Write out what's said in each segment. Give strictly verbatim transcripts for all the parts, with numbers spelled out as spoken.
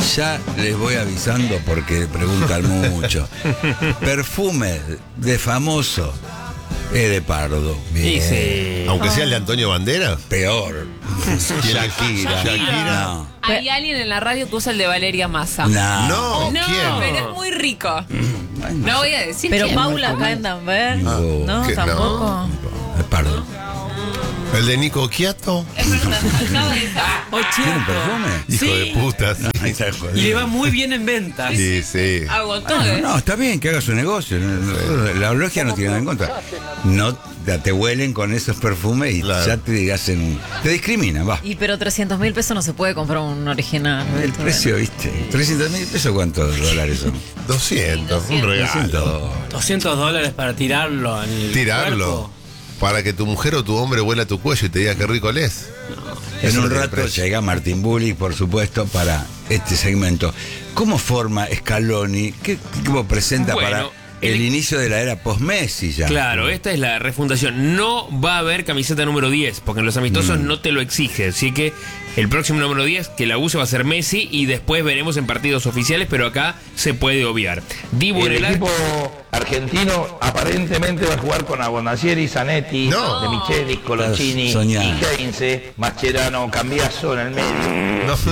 Ya les voy avisando porque preguntan mucho. Perfume de famoso es de Pardo. Bien. Sí. Aunque sea el de Antonio Banderas. Peor. Shakira. Shakira. No. Hay alguien en la radio que usa el de Valeria Massa. No. No, No, ¿quién? pero es muy rico. No voy a decir Pero quién. Paula acá en Danver, No, no, que tampoco. Es Pardo. El de Nico Quiato. Es verdad, acaba de estar. ¿Tiene un perfume? Hijo Sí. de puta. Sí, Ahí está jodido. Y le va muy bien en ventas. sí. sí. Agotó. No, ¿eh? no, está bien que haga su negocio. La logia no tiene nada en contra. No te, te huelen con esos perfumes y Claro. ya te hacen. Te discriminan, va. Y pero trescientos mil pesos no se puede comprar un original. El precio, ¿viste? trescientos mil pesos, ¿cuántos dólares son? doscientos, un regalo. doscientos. doscientos dólares para tirarlo en el Tirarlo. cuerpo. Para que tu mujer o tu hombre vuela a tu cuello y te diga qué rico lees. En un rato llega Martín Bulli, por supuesto, para este segmento. ¿Cómo forma Scaloni? ¿Qué, cómo presenta Bueno, para el, el- inicio de la era post-Messi ya? Claro, esta es la refundación. No va a haber camiseta número diez, porque en los amistosos Mm. no te lo exige. Así que el próximo número diez que la use va a ser Messi y después veremos en partidos oficiales, pero acá se puede obviar. Dibu en El el equipo arco. argentino aparentemente va a jugar con Abondancieri, Zanetti, No. De Michelis, Coloncini Soñá. y Heinze, Mascherano, Cambiaso en el medio. No.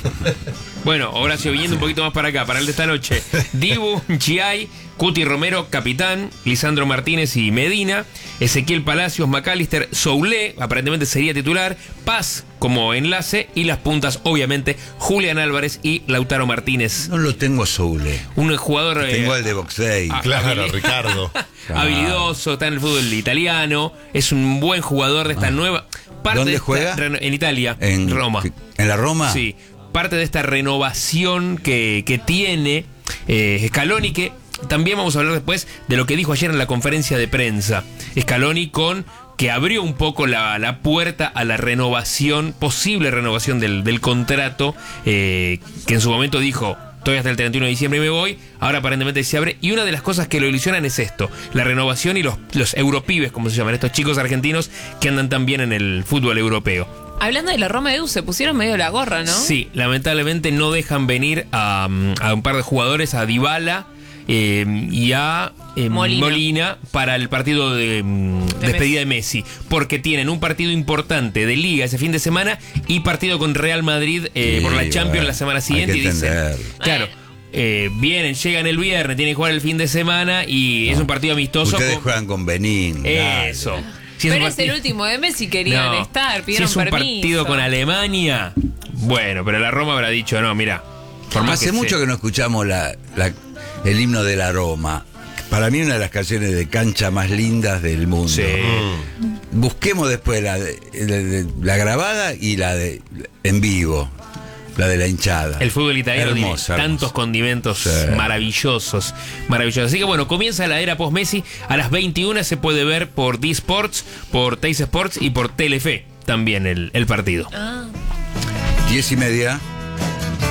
Bueno, Horacio, viniendo un poquito más para acá, para el de esta noche. Dibu, Giai, Cuti Romero, capitán, Lisandro Martínez y Medina, Ezequiel Palacios, McAllister, Soulé, aparentemente sería titular, Paz como enlace y las puntas, obviamente, Julián Álvarez y Lautaro Martínez. No lo tengo Soule. Un jugador eh, Tengo el de boxeo. ah, Claro, habili- Ricardo. habilidoso, está en el fútbol italiano, es un buen jugador de esta nueva... parte ¿Dónde de esta juega? reno- En Italia, En Roma. ¿En la Roma? Sí, parte de esta renovación que, que tiene eh, Scaloni, que también vamos a hablar después de lo que dijo ayer en la conferencia de prensa. Scaloni con que abrió un poco la, la puerta a la renovación, posible renovación del, del contrato, eh, que en su momento dijo... Estoy hasta el treinta y uno de diciembre y me voy. Ahora aparentemente se abre. Y una de las cosas que lo ilusionan es esto: la renovación y los, los europibes, como se llaman, estos chicos argentinos que andan tan bien en el fútbol europeo. Hablando de la Roma Edu, se pusieron medio la gorra, ¿no? Sí, lamentablemente no dejan venir a, a un par de jugadores, a Dybala eh, y a eh, Molina. Molina para el partido de, mm, De despedida de Messi, porque tienen un partido importante de Liga ese fin de semana y partido con Real Madrid eh, Sí, por la Champions bueno, la semana hay siguiente. que Y dicen, entender. claro, eh, vienen, llegan el viernes, tienen que jugar el fin de semana y es un partido amistoso. Ustedes con- juegan con Benín. dale. Eso. Si es Pero un es el partido- último de Messi, querían No, estar, si pidieron es un permiso. partido con Alemania, bueno, pero la Roma habrá dicho, no, mira. por más Hace mucho sea- que no escuchamos la, la- el himno de la Roma. Para mí una de las canciones de cancha más lindas del mundo. Sí. Busquemos después la, de- de- de- la grabada y la de en vivo, la de la hinchada. El fútbol italiano tiene Hermosa, tantos hermosa. condimentos Sí. maravillosos, maravillosos. Así que bueno, comienza la era post-Messi. A las veintiuna se puede ver por D-Sports, por Teis Sports y por Telefe también el, el partido. Ah. Diez y media.